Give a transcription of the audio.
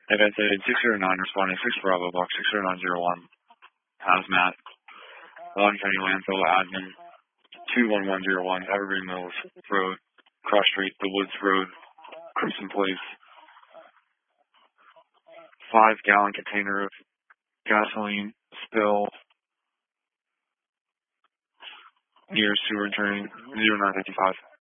FSA 609 responding 6 Bravo Box 60901. Hazmat. Long County Landfill Admin 21101 Evergreen Mills Road, Cross Street, The Woods Road, Crimson Place. 5-gallon container of gasoline spill near sewer drain 0955.